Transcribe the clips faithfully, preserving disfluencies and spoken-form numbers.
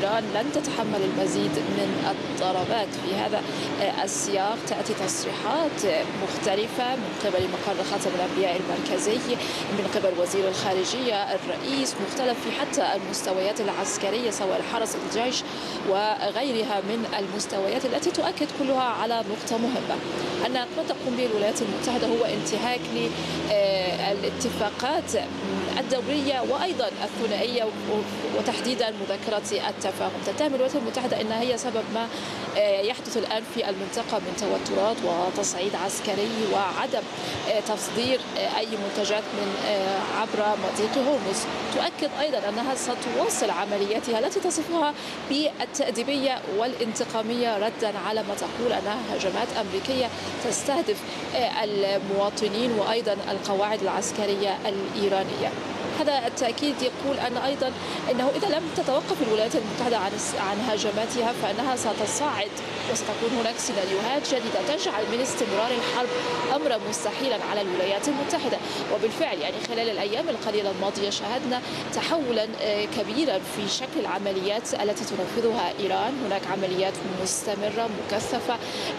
إيران لن تتحمل المزيد من الضربات. في هذا السياق تأتي تصريحات مختلفة من قبل مقر خاتم الأنبياء المركزي، من قبل وزير الخارجية، الرئيس، مختلف في حتى المستويات العسكرية سواء الحرس، الجيش وغيرها من المستويات التي تؤكد كلها على نقطة مهمة، أن ما تقوم به الولايات المتحدة هو انتهاك للاتفاقات الدولية وأيضا الثنائية وتحديدا مذكرة التفاهم. تتهم الولايات المتحدة أنها هي سبب ما يحدث الآن في المنطقة من توترات وتصعيد عسكري وعدم تصدير أي منتجات من عبر مضيق هرمز. تؤكد أيضا أنها ستواصل عملياتها التي تصفها بالتأديبية والانتقامية ردا على ما تقول أنها هجمات أمريكية تستهدف المواطنين وأيضا القواعد العسكرية الإيرانية. هذا التأكيد يقول أن أيضا أنه إذا لم تتوقف الولايات المتحدة عن عن هجماتها فإنها ستصعد وستكون هناك سيناريوهات جديدة تجعل من استمرار الحرب أمرا مستحيلا على الولايات المتحدة. وبالفعل يعني خلال الأيام القليلة الماضية شاهدنا تحولا كبيرا في شكل العمليات التي تنفذها إيران. هناك عمليات مستمرة مكثفة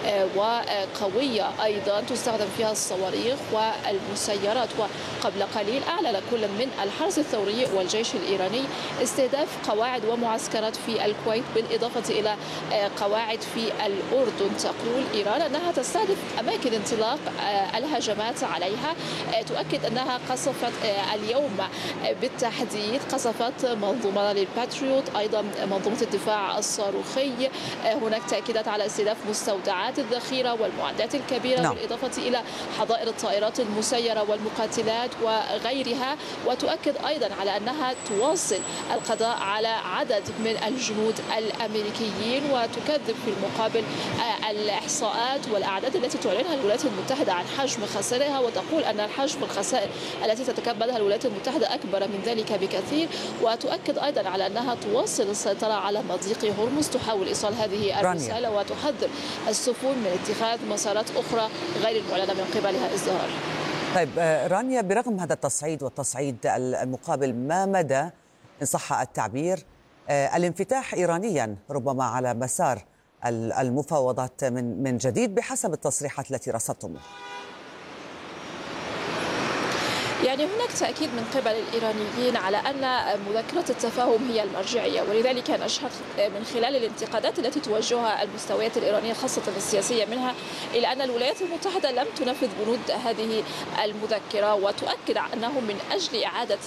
وقوية أيضا تستخدم فيها الصواريخ والمسيرات. وقبل قليل أعلن كل من الحرس الثوري والجيش الإيراني استهداف قواعد ومعسكرات في الكويت بالإضافة إلى قواعد في الأردن. تقول إيران أنها تستهدف أماكن انطلاق الهجمات عليها. تؤكد أنها قصفت اليوم بالتحديد قصفت منظومة للباتريوت، أيضا منظومة الدفاع الصاروخي. هناك تأكيدات على استهداف مستودعات الذخيرة والمعدات الكبيرة نعم. بالإضافة إلى حظائر الطائرات المسيرة والمقاتلات وغيرها. وتؤكد أيضا على أنها تواصل القضاء على عدد من الجنود الأمريكيين، وتكذب في المقابل الإحصاءات والأعداد التي تعلنها الولايات المتحدة عن حجم خسائرها، وتقول أن الحجم الخسائر التي تتكبدها الولايات المتحدة أكبر من ذلك بكثير. وتؤكد أيضا على أنها تواصل السيطرة على مضيق هرمز، تحاول إيصال هذه الرسالة وتحذر السفن من اتخاذ مسارات أخرى غير المعلنة من قبلها ازدهار. طيب رانيا، برغم هذا التصعيد والتصعيد المقابل، ما مدى إن صح التعبير الانفتاح إيرانيا ربما على مسار المفاوضات من من جديد بحسب التصريحات التي رصدتموها؟ يعني هناك تأكيد من قبل الإيرانيين على أن مذكرة التفاهم هي المرجعية، ولذلك نشهد من خلال الانتقادات التي توجهها المستويات الإيرانية خاصة السياسية منها إلى أن الولايات المتحدة لم تنفذ بنود هذه المذكرة، وتؤكد أنه من أجل إعادة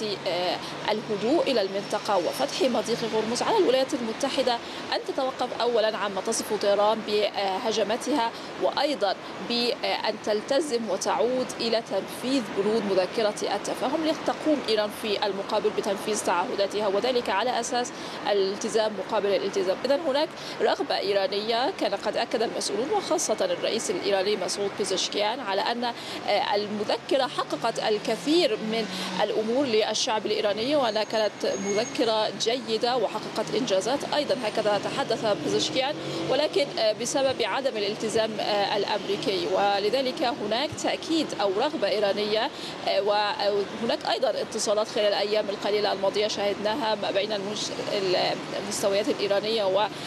الهدوء إلى المنطقة وفتح مضيق هرمز على الولايات المتحدة أن تتوقف أولا عما تصف طهران بهجماتها، وأيضا بأن تلتزم وتعود إلى تنفيذ بنود مذكرة التفاهم لتقوم إيران في المقابل بتنفيذ تعهداتها، وذلك على أساس الالتزام مقابل الالتزام. إذن هناك رغبة إيرانية. كان قد أكد المسؤولون وخاصة الرئيس الإيراني مسعود بيزشكيان على أن المذكرة حققت الكثير من الأمور للشعب الإيراني وأنها كانت مذكرة جيدة وحققت إنجازات. أيضا هكذا تحدث بيزشكيان، ولكن بسبب عدم الالتزام الأمريكي، ولذلك هناك تأكيد أو رغبة إيرانية. وهناك أيضا اتصالات خلال الأيام القليلة الماضية شاهدناها ما بين المستويات الإيرانية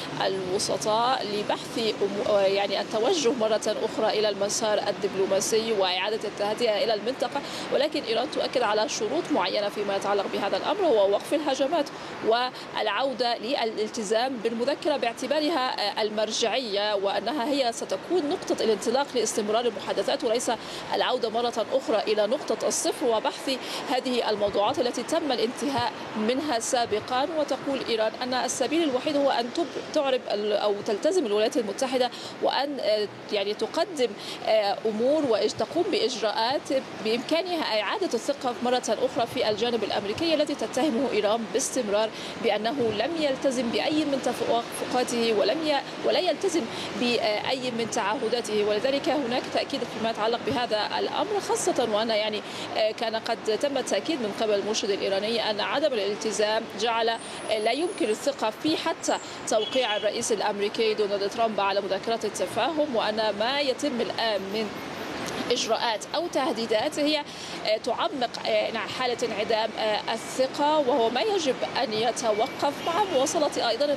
والوسطاء لبحث يعني التوجه مرة أخرى إلى المسار الدبلوماسي وإعادة التهدئة إلى المنطقة، ولكن إيران تؤكد على شروط معينة فيما يتعلق بهذا الأمر، وهو وقف الهجمات والعودة للالتزام بالمذكرة باعتبارها المرجعية، وأنها هي ستكون نقطة الانطلاق لاستمرار المحادثات وليس العودة مرة أخرى إلى نقطة الصفر وبحث هذه الموضوعات التي تم الانتهاء منها سابقا. وتقول إيران أن السبيل الوحيد هو أن تعرب أو تلتزم الولايات المتحدة وأن يعني تقدم أمور وتقوم بإجراءات بإمكانها إعادة الثقة مرة أخرى في الجانب الأمريكي الذي تتهمه إيران باستمرار بأنه لم يلتزم بأي من توافقاته ولم ي... ولا يلتزم بأي من تعهداته. ولذلك هناك تأكيد فيما يتعلق بهذا الأمر، خاصة وأن يعني كان قد تم التأكيد من قبل المرشد الإيراني أن عدم الالتزام جعل لا يمكن الثقة في حتى توقيع الرئيس الأمريكي دونالد ترامب على مذكرة التفاهم، وأن ما يتم الآن من إجراءات أو تهديدات هي تعمق حالة انعدام الثقة، وهو ما يجب أن يتوقف مع مواصلة أيضا